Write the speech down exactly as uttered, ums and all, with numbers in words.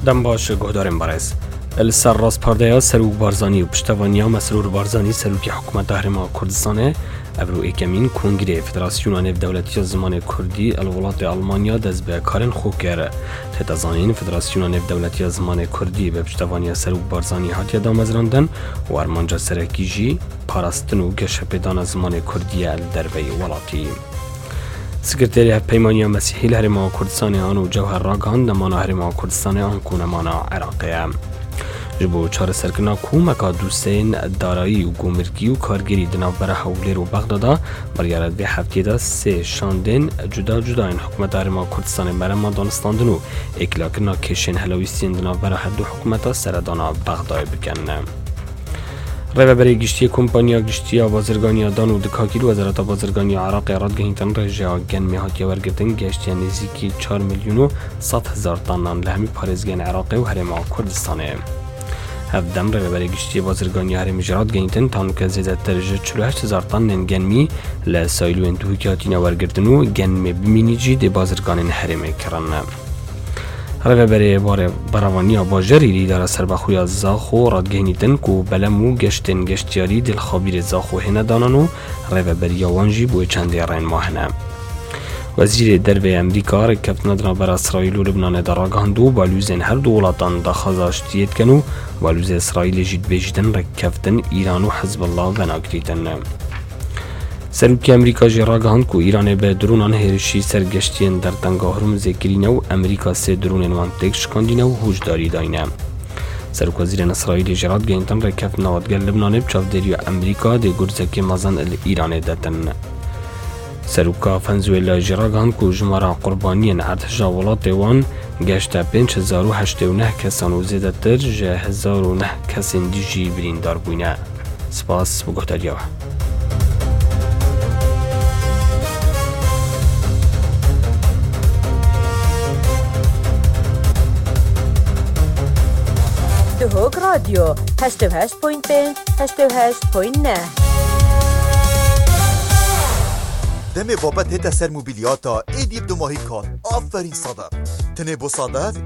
دم باش گهدارم برس السر راست پردهیا سروک بارزانی و پشتوانیا مسرور بارزانی سروکی حکومت هرما کردستانه ابرو ایکمین کنگره فدراسیون نف دولتی زمان کردی الولات آلمانیا دست به کارن خوب کرده. تتزانین فدراسیون نف دولتی زمان کردی به پشتوانیا سروک بارزانی هاتیا دامزراندن و ارمانجا سرکیجی پاراستن و گشپدان زمان کردی الدربی ولاتی. سکرتری پیمانی مسیحی هرما کردستان آن و جوهر راگان دمان هرما کردستان آن کونمانا عراقیه. جبو چهار سرکنا کومکا دوستین دارایی و گومرگی و کارگری دناو بره حولیر و بغدادا بریارد به هفته دا سه شاندن جدا جدا این حکومت هرما کردستان بره ما دانستاندن و اکلاکنا کشن هلویستین دناو بره هر دو حکومتا سردانا بغدای بکنه. رای برای گشتی کمپانیا گشتی بازرگانی دان و دکاکیل وزارت بازرگانی عراق راد گهیتن رجا گن میهات ورگردن گشتی نزدیکی چهار میلیون و صد هزار تن لهمی پارێزگەن عراق و هرما کردستانه. هفدم رای برای گشتی بازرگانی هرم جرات گهیتن تانو که زیادتر چهل و هشت هزار تن گنمی لسایلو انتوکیاتینا ورگردن و گنمی بمینیجی دی بازرگان هرم کرنه. رای برای بار بروانی باجری لیدار سربخوی زاخو رادگهنیتن کو بلمو گشتن گشتیاری دل خابیر زاخو هنه دانانو رای برای وانجی بوی چند رین ماهنه. وزیر دربه امریکا رکبت ندنا بر اسرائیل و لبنان دراگاندو بالوزن هر دولتان دخازاشتیت کنو بالوز اسرائیل جید بیجدن رکفتن ایران و حزب الله بناکریتن. سروکی امریکا جراگاهند کو ایران به درونان هرشی سرگشتین در تنگاه هرمز کرینه و امریکا سه درون وانتک شکاندینه و هوشداری داینه. سروک وزیر اسرائیل جرات گینتن رکفت نوادگر لبنان بچافدری و امریکا دی گرزک مازن ایران دتن. سروکا فنزوئلا جراگاهند کو جمارا قربانیان ارتشا ولات وان گشت پنج هزار و هشت و نه کسان و زیادتر جه هزار و نه کسان دیجی بریندار بوینه. سپاس بگهداریا. دهوك راديو هشت و هشت بوينت پنج هشت و هشت بوينت نه دم بابت هتا سر موبیلیاتا ایدیب دو ماهی کار آفرین صادق تنه بو صادق